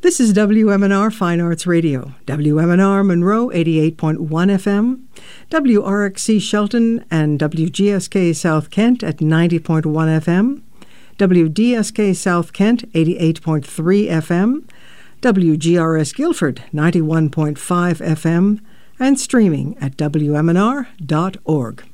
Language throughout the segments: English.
This is WMNR Fine Arts Radio, WMNR Monroe 88.1 FM, WRXC Shelton and WGSK South Kent at 90.1 FM, WDSK South Kent 88.3 FM, WGRS Guilford 91.5 FM, and streaming at WMNR.org.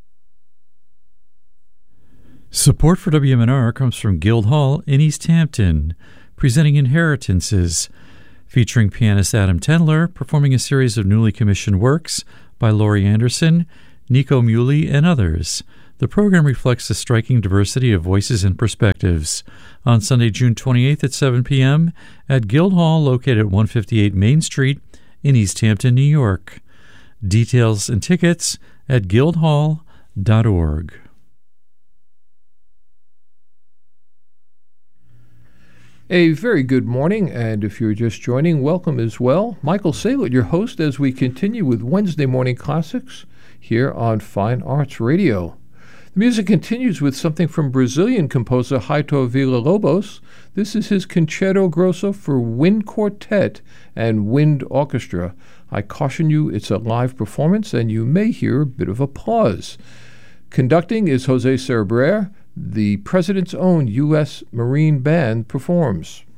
Support for WMNR comes from Guildhall in East Hampton, presenting Inheritances, featuring pianist Adam Tendler performing a series of newly commissioned works by Laurie Anderson, Nico Muhly, and others. The program reflects the striking diversity of voices and perspectives. On Sunday, June 28th at 7 p.m. at Guildhall, located at 158 Main Street in East Hampton, New York. Details and tickets at guildhall.org. A very good morning, and if you're just joining, welcome as well. Michael Saylor, your host, as we continue with Wednesday Morning Classics here on Fine Arts Radio. The music continues with something from Brazilian composer Heitor Villa-Lobos. This is his Concerto Grosso for Wind Quartet and Wind Orchestra. I caution you, it's a live performance, and you may hear a bit of applause. Conducting is Jose Cerebrer. The President's Own U.S. Marine Band performs.